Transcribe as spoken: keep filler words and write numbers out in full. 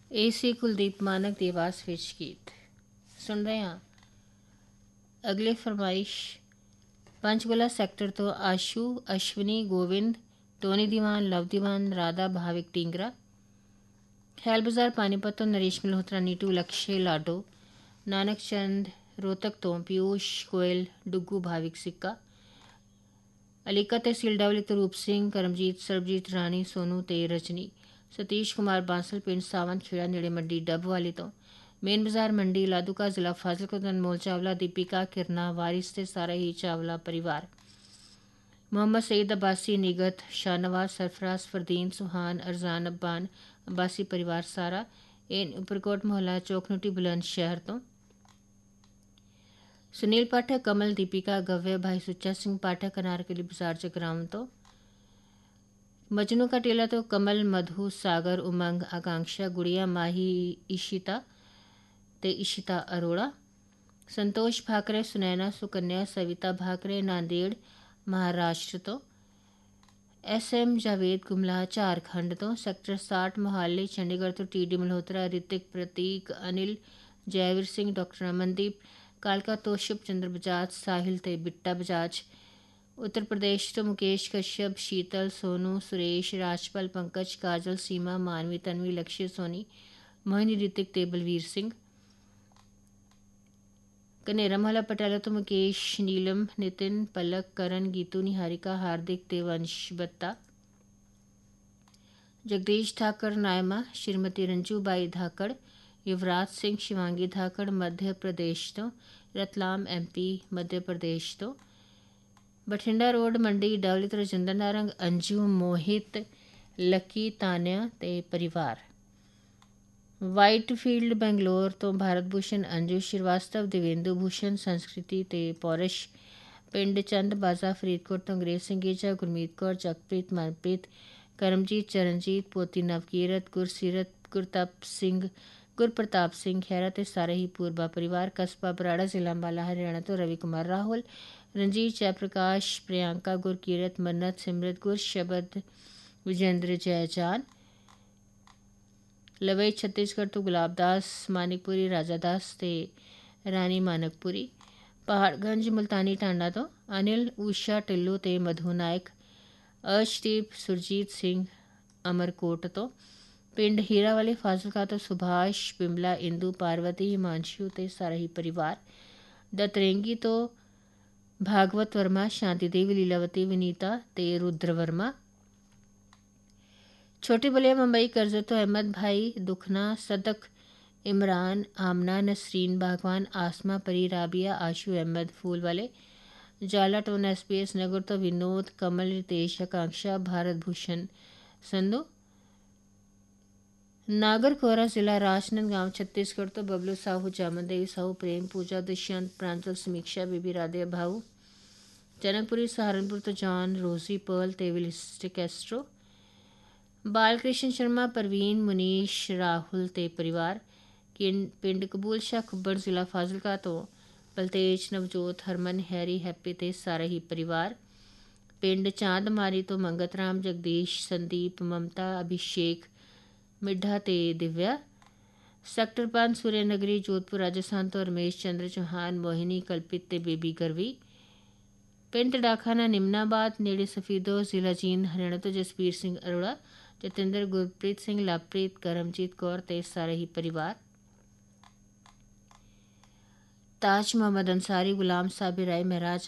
ਇਹ ਸੀ ਕੁਲਦੀਪ ਮਾਨਕ ਦੀ ਆਵਾਜ਼ ਵਿੱਚ ਗੀਤ। ਸੁਣ ਰਹੇ ਹਾਂ ਅਗਲੇ ਫਰਮਾਇਸ਼ ਪੰਚਕੂਲਾ ਸੈਕਟਰ ਤੋਂ ਆਸ਼ੂ, ਅਸ਼ਵਨੀ, ਗੋविंद, ਟੋਨੀ ਦੀਵਾਨ, ਲਵ ਦੀਵਾਨ, ਰਾਧਾ, ਭਾਵਿਕ ਢੀਂਗਰਾ। ਖੈਲ ਬਾਜ਼ਾਰ ਪਾਣੀਪਤ ਤੋਂ ਨਰੇਸ਼ ਮਲਹੋਤਰਾ, ਨੀਟੂ, ਲਕਸ਼ੇ, ਲਾਡੋ, ਨਾਨਕ ਚੰਦ ਰੋਹਤਕ ਤੋਂ ਪਿਊਸ਼ ਗੋਇਲ, ਡੁੱਗੂ, ਭਾਵਿਕ ਸਿੱਕਾ। ਅਲੀਕਾ ਤਹਿਸੀਲ ਡਬਲੀ ਤੋਂ ਰੂਪ ਸਿੰਘ, ਕਰਮਜੀਤ, ਸਰਬਜੀਤ, ਰਾਣੀ, ਸੋਨੂ ਤੇ ਰਜਨੀ। ਸਤੀਸ਼ ਕੁਮਾਰ ਬਾਂਸਲ, ਪਿੰਡ ਸਾਵੰਤ ਖੇੜਾ ਨੇੜੇ ਮੰਡੀ ਡੱਬ ਵਾਲੀ ਤੋਂ। ਮੇਨ ਬਾਜ਼ਾਰ ਮੰਡੀ ਲਾਦੂਕਾ, ਜ਼ਿਲ੍ਹਾ ਫਾਜ਼ਿਲਕਾ ਤੋਂ ਅਨਮੋਲ ਚਾਵਲਾ, ਦੀਪਿਕਾ, ਕਿਰਨਾ, ਵਾਰਿਸ ਤੇ ਸਾਰਾ ਹੀ ਚਾਵਲਾ ਪਰਿਵਾਰ। ਮੁਹੰਮਦ ਸਈਦ ਅਬਾਸੀ, ਨਿਗਤ, ਸ਼ਾਹਨਵਾਜ਼, ਸਰਫਰਾਜ਼, ਫਰਦੀਨ, ਸੁਹਾਨ, ਅਰਜ਼ਾਨ, ਅੱਬਾਨ, ਅਬਾਸੀ ਪਰਿਵਾਰ ਸਾਰਾ। ਇਹ ਉਪਰਕੋਟ ਮੁਹੱਲਾ ਚੌਕਨੂਟੀ ਬੁਲੰਦ ਸ਼ਹਿਰ ਤੋਂ। ਸੁਨੀਲ ਪਾਠਕ, ਕਮਲ, ਦੀਪਿਕਾ, ਗਵਿਆ, ਭਾਈ ਸੁੱਚਾ ਸਿੰਘ ਪਾਠਕ, ਅਨਾਰਕਲੀ ਬਾਜ਼ਾਰ ਜਗਰਾਉਂ ਤੋਂ। ਮਜਨੂ ਕਟੇਲਾ ਤੋਂ ਕਮਲ, ਮਧੂ, ਸਾਗਰ, ਉਮੰਗ, ਆਕਾਂक्षा, ਗੁੜੀਆ, ਮਾਹੀ, ਇਸ਼ਿਤਾ ਤੇ ਇਸ਼ਿਤਾ ਅਰੋੜਾ। ਸੰਤੋਸ਼ ਭਾਕਰੇ, ਸੁਨੈਨਾ, ਸੁਕੰਨਿਆ, ਸਵਿਤਾ ਭਾਕਰੇ, ਨਾਂਦੇੜ ਮਹਾਰਾਸ਼ਟਰ ਤੋਂ। ਐਸ ਐਮ ਜਾਵੇਦ ਗੁਮਲਾ, ਝਾਰਖੰਡ ਤੋਂ। ਸੈਕਟਰ ਸਾਠ ਮੋਹਾਲੀ ਚੰਡੀਗੜ੍ਹ ਤੋਂ ਟੀ ਡੀ ਮਲਹੋਤਰਾ, ਰਿਤਿਕ, ਪ੍ਰਤੀਕ, ਅਨਿਲ, ਜੈਵੀਰ ਸਿੰਘ, ਡਾਕਟਰ ਅਮਨਦੀਪ। ਕਾਲਕਾ ਤੋਂ ਸ਼ੁਭ ਚੰਦਰ ਬਜਾਜ, ਸਾਹਿਲ ਤੇ ਬਿੱਟਾ ਬਜਾਜ। ਉੱਤਰ ਪ੍ਰਦੇਸ਼ ਤੋਂ ਮੁਕੇਸ਼ ਕਸ਼ਯਪ, ਸ਼ੀਤਲ, ਸੋਨੂ, ਸੁਰੇਸ਼, ਰਾਜਪਾਲ, ਪੰਕਜ, ਕਾਜਲ, ਸੀਮਾ, ਮਾਨਵੀ, ਤਨਵੀ, ਲਕਸ਼ੇ, ਸੋਨੀ, ਮੋਹਿਨੀ, ਰਿਤਿਕ ਤੇ ਬਲਵੀਰ ਸਿੰਘ। ਕਨੇਰਾ ਮਹਲਾ ਪਟਿਆਲਾ ਤੋਂ ਮੁਕੇਸ਼, ਨੀਲਮ, ਨਿਤਿਨ, ਪਲਕ, ਕਰਨ, ਗੀਤੂ, ਨਿਹਾਰਿਕਾ, ਹਾਰਦਿਕ ਤੇ ਵੰਸ਼ ਬੱਤਾ। ਜਗਦੀਸ਼ ਠਾਕਰ, ਨਾਇਮਾ, ਸ਼੍ਰੀਮਤੀ ਰੰਜੂ ਬਾਈ ਧਾਕੜ, ਯੁਵਰਾਜ ਸਿੰਘ, ਸ਼ਿਵਾਂਗੀ ਧਾਕੜ, ਮੱਧ ਪ੍ਰਦੇਸ਼ ਤੋਂ। ਰਤਲਾਮ ਐਮ ਪੀ ਮੱਧ ਪ੍ਰਦੇਸ਼ ਤੋਂ। ਬਠਿੰਡਾ ਰੋਡ ਮੰਡੀ ਡਬਲੀ ਤੋਂ ਰਜਿੰਦਰ ਨਾਰੰਗ, ਅੰਜੂ, ਮੋਹਿਤ, ਲੱਕੀ, ਤਾਨਿਆ ਤੇ ਪਰਿਵਾਰ। ਵਾਈਟਫੀਲਡ ਬੰਗਲੌਰ ਤੋਂ ਭਾਰਤ ਭੂਸ਼ਣ, ਅੰਜੂ ਸ਼੍ਰੀਵਾਸਤਵ, ਦਿਵੇਂਦੂ ਭੂਸ਼ਣ, ਸੰਸਕ੍ਰਿਤੀ ਤੇ ਪੌਰਸ਼। ਪਿੰਡ ਚੰਦ ਬਾਜ਼ਾ ਫਰੀਦਕੋਟ ਤੋਂ ਅੰਗਰੇਜ਼ ਸਿੰਘ ਗੀਜਾ, ਗੁਰਮੀਤ ਕੌਰ, ਜਗਪ੍ਰੀਤ, ਮਨਪ੍ਰੀਤ, ਕਰਮਜੀਤ, ਚਰਨਜੀਤ, ਪੋਤੀ ਨਵਕੀਰਤ, ਗੁਰਸੀਰਤ, ਗੁਰਤਪ ਸਿੰਘ, ਗੁਰਪ੍ਰਤਾਪ ਸਿੰਘ ਖਹਿਰਾ ਤੇ ਸਾਰਾ ਹੀ ਪੂਰਬਾ ਪਰਿਵਾਰ। ਕਸਬਾ ਬਰਾੜਾ, ਜ਼ਿਲ੍ਹਾ ਅੰਬਾਲਾ, ਹਰਿਆਣਾ ਤੋਂ ਰਵੀ ਕੁਮਾਰ ਰਾਹੁਲ, ਰਣਜੀਤ, ਜੈ ਪ੍ਰਕਾਸ਼, ਪ੍ਰਿਯੰਕਾ, ਗੁਰਕੀਰਤ, ਮੰਨਤ, ਸਿਮਰਤ, ਗੁਰ ਸ਼ਬਦ, ਵਿਜੇਂਦਰ, ਜੈਜਾਨ। ਲਵਈ ਛੱਤੀਸਗੜ੍ਹ ਤੋਂ ਗੁਲਾਬ ਦਾਸ, ਮਾਨਿਕਪੁਰੀ, ਰਾਜਾ ਦਾਸ ਤੇ ਰਾਣੀ ਮਾਨਕਪੁਰੀ। ਪਹਾੜਗੰਜ ਮੁਲਤਾਨੀ ਟਾਂਡਾ ਤੋਂ ਅਨਿਲ, ਊਸ਼ਾ, ਟਿੱਲੂ ਤੇ ਮਧੂ ਨਾਇਕ। ਅਰਸ਼ਦੀਪ, ਸੁਰਜੀਤ ਸਿੰਘ ਅਮਰਕੋਟ ਤੋਂ। ਪਿੰਡ ਹੀਰਾਵਾਲੀ ਫਾਜ਼ਿਲਕਾ ਤੋਂ ਸੁਭਾਸ਼, ਬਿਮਲਾ, ਇੰਦੂ, ਪਾਰਵਤੀ, ਹਿਮਾਂਸ਼ੂ ਤੇ ਸਾਰਾ ਹੀ ਪਰਿਵਾਰ। ਦਤਰੇਂਗੀ ਤੋਂ ਭਾਗਵਤ ਵਰਮਾ, ਸ਼ਾਂਤੀ ਦੇਵੀ, ਲੀਲਾਵਤੀ, ਵਿਨੀਤਾ ਤੇ ਰੁਦਰ ਵਰਮਾ। ਛੋਟੀ ਬਲੀਆ ਮੁੰਬਈ ਕਰਜ਼ੇ ਤੋਂ ਅਹਿਮਦ ਭਾਈ, ਦੁਖਨਾ, ਸਦਕ, ਇਮਰਾਨ, ਆਮਨਾ, ਨਸਰੀਨ ਬਾਗਵਾਨ, ਆਸਮਾ, ਪਰੀ, ਰਾਬੀਆ, ਆਸ਼ੂ ਅਹਿਮਦ ਫੂਲ ਵਾਲੇ। ਜਾਲਾ ਟੋਨ ਐਸ ਪੀ ਐਸ ਨਗਰ ਤੋਂ ਵਿਨੋਦ, ਕਮਲ, ਰਿਤੇਸ਼, ਆਕਾਂक्षा, ਭਾਰਤ ਭੂਸ਼ਣ ਸੰਧੂ। ਨਾਗਰਕੋਰਾ ਜ਼ਿਲ੍ਹਾ ਰਾਜਨਾਂਦਗਾਂਵ ਛੱਤੀਸਗੜ੍ਹ ਤੋਂ ਬਬਲੂ ਸਾਹੂ, ਜਾਮਨ ਦੇਵੀ ਸਾਹੂ, ਪ੍ਰੇਮ, ਪੂਜਾ, ਦੁਸ਼ਯੰਤ, ਪ੍ਰਾਂਜਲ, ਸਮੀਕਸ਼ਾ, ਬੀਬੀ ਰਾਧਿਆ ਭਾਊ। ਜਨਕਪੁਰੀ ਸਹਾਰਨਪੁਰ ਤੋਂ ਜੌਨ, ਰੋਜ਼ੀ, ਪਰਲ ਤੇ ਵਿਲਿਸਟਿਕ ਕੈਸਟਰੋ। ਬਾਲ ਕ੍ਰਿਸ਼ਨ ਸ਼ਰਮਾ, ਪ੍ਰਵੀਨ, ਮੁਨੀਸ਼, ਰਾਹੁਲ ਤੇ ਪਰਿਵਾਰ। ਪਿੰਡ ਕਬੂਲ ਸ਼ਾਹ ਖੁੱਬੜ, ਜ਼ਿਲ੍ਹਾ ਫਾਜ਼ਿਲਕਾ ਤੋਂ ਬਲਤੇਜ, ਨਵਜੋਤ, ਹਰਮਨ, ਹੈਰੀ, ਹੈਪੀ ਤੇ ਸਾਰਾ ਹੀ ਪਰਿਵਾਰ। ਪਿੰਡ ਚਾਂਦਮਾਰੀ ਤੋਂ ਮੰਗਤ ਰਾਮ, ਜਗਦੀਸ਼, ਸੰਦੀਪ, ਮਮਤਾ, ਅਭਿਸ਼ੇਕ, ਮਿੱਢਾ ਤੇ ਦਿਵਿਆ। ਸੈਕਟਰ ਪੰਜ ਸੂਰਿਆ ਨਗਰੀ ਜੋਧਪੁਰ ਰਾਜਸਥਾਨ ਤੋਂ ਰਮੇਸ਼ ਚੰਦਰ ਚੌਹਾਨ, ਮੋਹਿਨੀ, ਕਲਪਿਤ ਤੇ ਬੇਬੀ ਗਰਵੀ। ਪਿੰਡ ਡਾਖਾਨਾ ਨਿਮਨਾਬਾਦ ਨੇੜੇ ਸਫੀਦੋ, ਜ਼ਿਲ੍ਹਾ ਜੀਂਦ, ਹਰਿਆਣਾ ਤੋਂ ਜਸਬੀਰ ਸਿੰਘ ਅਰੋੜਾ, ਜਤਿੰਦਰ, ਗੁਰਪ੍ਰੀਤ ਸਿੰਘ, ਲਵਪ੍ਰੀਤ, ਕਰਮਜੀਤ ਕੌਰ ਤੇ ਸਾਰਾ ਹੀ ਪਰਿਵਾਰ। ਤਾਜ ਮੁਹੰਮਦ ਅੰਸਾਰੀ, ਗੁਲਾਮ ਸਾਬਿਰ ਰਾਏ, ਮਹਿਰਾਜ